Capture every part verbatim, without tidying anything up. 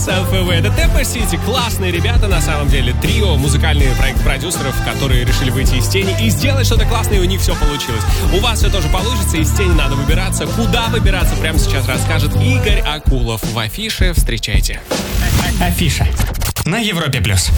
эс эл эф ви. Это Tempo City. Классные ребята, на самом деле. Трио, музыкальный проект продюсеров, которые решили выйти из тени и сделать что-то классное, и у них все получилось. У вас все тоже получится, из тени надо выбираться. Куда выбираться, прямо сейчас расскажет Игорь Акулов в Афише. Встречайте. Афиша на Европе плюс.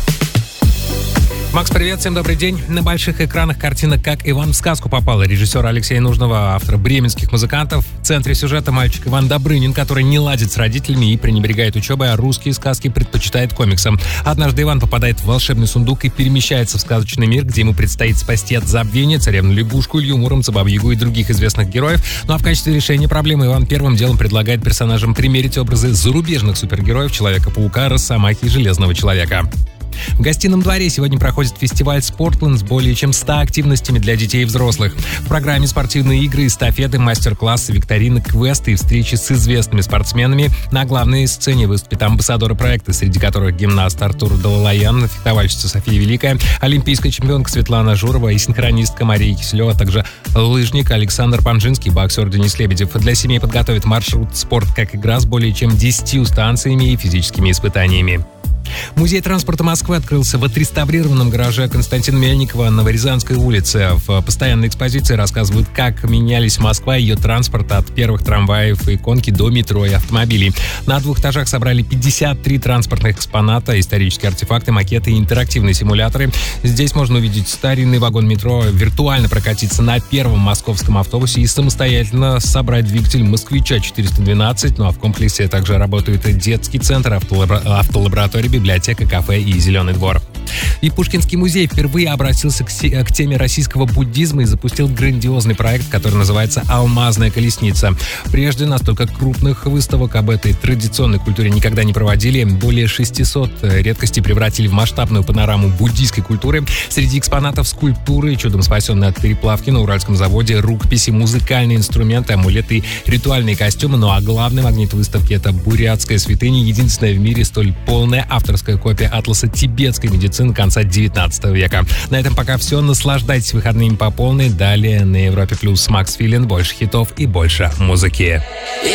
Макс, привет, всем добрый день. На больших экранах картина «Как Иван в сказку попал» режиссера Алексея Нужного, автора «Бременских музыкантов». В центре сюжета мальчик Иван Добрынин, который не ладит с родителями и пренебрегает учебой, а русские сказки предпочитает комиксам. Однажды Иван попадает в волшебный сундук и перемещается в сказочный мир, где ему предстоит спасти от забвения царевну-лягушку, Илью Муромца, Бабу-Ягу и других известных героев. Ну а в качестве решения проблемы Иван первым делом предлагает персонажам примерить образы зарубежных супергероев Человека-паука, Росомахи и Железного человека. В гостином дворе сегодня проходит фестиваль «Спортланд» с более чем ста активностями для детей и взрослых. В программе спортивные игры, эстафеты, мастер-классы, викторины, квесты и встречи с известными спортсменами. На главной сцене выступят амбассадоры проекта, среди которых гимнаст Артур Далалаян, фехтовальщица София Великая, олимпийская чемпионка Светлана Журова и синхронистка Мария Киселева, а также лыжник Александр Панжинский, боксер Денис Лебедев. Для семей подготовят маршрут «Спорт как игра» с более чем десятью станциями и физическими испытаниями. Музей транспорта Москвы открылся в отреставрированном гараже Константина Мельникова на Новорязанской улице. В постоянной экспозиции рассказывают, как менялись Москва и ее транспорт от первых трамваев и конки до метро и автомобилей. На двух этажах собрали пятьдесят три транспортных экспоната, исторические артефакты, макеты и интерактивные симуляторы. Здесь можно увидеть старинный вагон метро, виртуально прокатиться на первом московском автобусе и самостоятельно собрать двигатель «Москвича четыреста двенадцать». Ну а в комплексе также работает детский центр, автолабора- автолаборатория, библиотека, кафе и зеленый двор. И Пушкинский музей впервые обратился к, се- к теме российского буддизма и запустил грандиозный проект, который называется «Алмазная колесница». Прежде настолько крупных выставок об этой традиционной культуре никогда не проводили. Более шестисот редкостей превратили в масштабную панораму буддийской культуры. Среди экспонатов скульптуры, чудом спасенные от переплавки на Уральском заводе, рукописи, музыкальные инструменты, амулеты, ритуальные костюмы. Ну а главный магнит выставки — это бурятская святыня, единственная в мире столь полная авторская копия атласа тибетской медицины конца девятнадцатого века. На этом пока все. Наслаждайтесь выходными по полной. Далее на Европе плюс Макс Филин. Больше хитов и больше музыки.